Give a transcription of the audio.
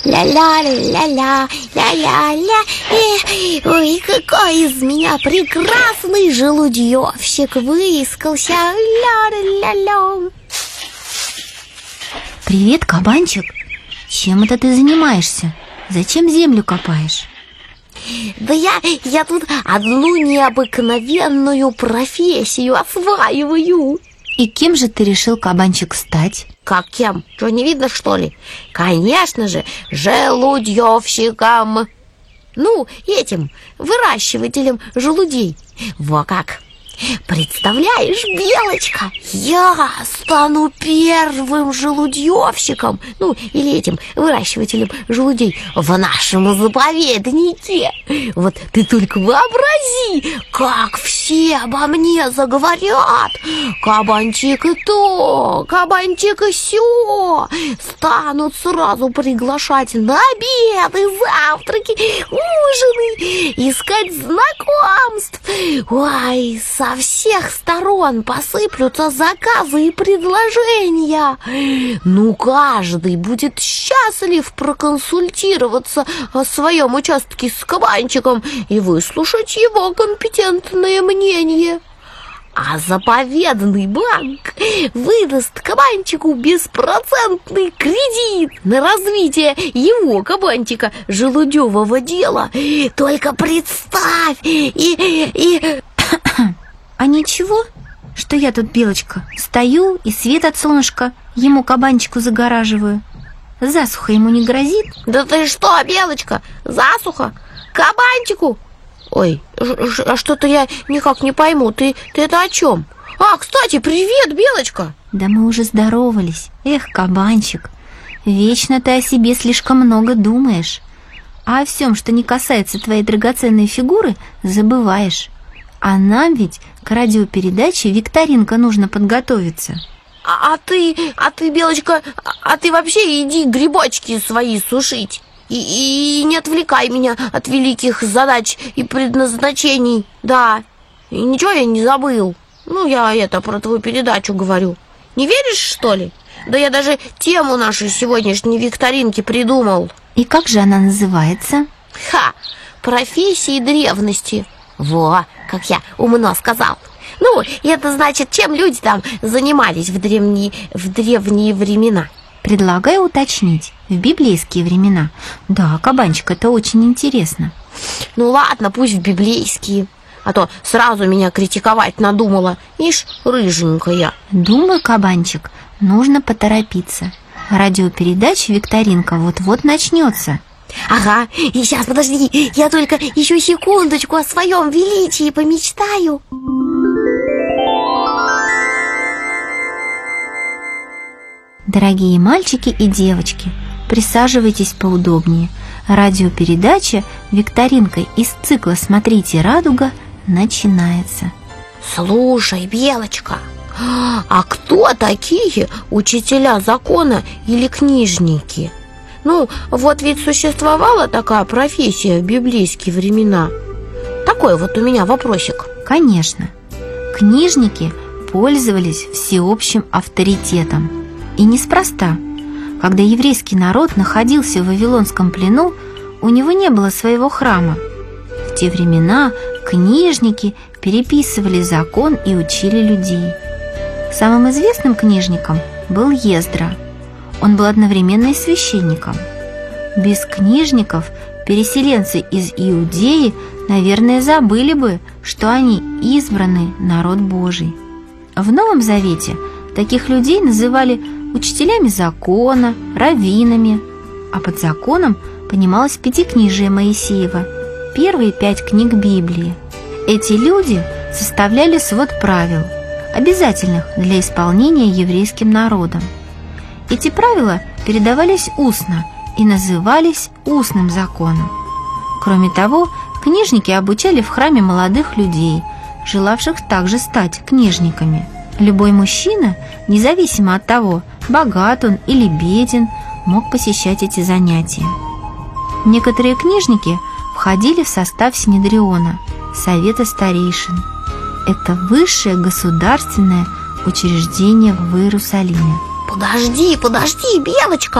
ля-ля-ля-ля, ля-ля-ля. Ой, какой из меня прекрасный желудьевщик выискался. Ля-ля-ля-ля. Привет, кабанчик. Чем это ты занимаешься? Зачем землю копаешь? Да я тут одну необыкновенную профессию осваиваю. И кем же ты решил, кабанчик, стать? Как кем? Что, не видно, что ли? Конечно же, желудьевщиком. Ну, этим, выращивателем желудей. Во как! Представляешь, Белочка, я стану первым желудьевщиком, ну, или этим, выращивателем желудей в нашем заповеднике. Вот ты только вообрази, как все обо мне заговорят. Кабанчик и то, кабанчик и сё. Станут сразу приглашать на обеды, завтраки, ужины, искать знакомств. Ой, со всех сторон посыплются заказы и предложения. Ну, каждый будет счастлив проконсультироваться о своем участке с кабанчиком и выслушать его компетентное мнение. А заповедный банк выдаст кабанчику беспроцентный кредит на развитие его, кабанчика, желудевого дела. Только представь А ничего, что я тут, Белочка, стою и свет от солнышка ему, кабанчику, загораживаю. Засуха ему не грозит? Да ты что, Белочка, засуха? Кабанчику? Ой, а что-то я никак не пойму, ты это о чем? А, кстати, привет, Белочка. Да мы уже здоровались. Эх, кабанчик, вечно ты о себе слишком много думаешь, а о всем, что не касается твоей драгоценной фигуры, забываешь. А нам ведь к радиопередаче «Викторинка» нужно подготовиться. А ты, Белочка, ты вообще иди грибочки свои сушить. И не отвлекай меня от великих задач и предназначений. Да, и ничего я не забыл. Ну, я про твою передачу говорю. Не веришь, что ли? Да я даже тему нашей сегодняшней викторинки придумал. И как же она называется? Профессии древности. Во, как я умно сказал. Ну, это значит, чем люди там занимались в древние времена. Предлагаю уточнить, в библейские времена. Да, кабанчик, это очень интересно. Ну ладно, пусть в библейские. А то сразу меня критиковать надумала. Ишь, рыженькая. Думаю, кабанчик, нужно поторопиться. Радиопередача «Викторинка» вот-вот начнется. Ага, и сейчас, подожди, я только еще секундочку о своем величии помечтаю. Дорогие мальчики и девочки, присаживайтесь поудобнее. Радиопередача «Викторинка» из цикла «Смотрите, радуга» начинается. Слушай, Белочка, а кто такие учителя закона или книжники? Ну, вот ведь существовала такая профессия в библейские времена. Такой вот у меня вопросик. Конечно, книжники пользовались всеобщим авторитетом. И неспроста. Когда еврейский народ находился в Вавилонском плену, у него не было своего храма. В те времена книжники переписывали закон и учили людей. Самым известным книжником был Ездра. Он был одновременно и священником. Без книжников переселенцы из Иудеи, наверное, забыли бы, что они избранный народ Божий. В Новом Завете таких людей называли учителями закона, раввинами, а под законом понималось Пятикнижие Моисеева, первые 5 книг Библии. Эти люди составляли свод правил, обязательных для исполнения еврейским народом. Эти правила передавались устно и назывались устным законом. Кроме того, книжники обучали в храме молодых людей, желавших также стать книжниками. Любой мужчина, независимо от того, богат он или беден, мог посещать эти занятия. Некоторые книжники входили в состав Синедриона, Совета старейшин. Это высшее государственное учреждение в Иерусалиме. Подожди, Белочка!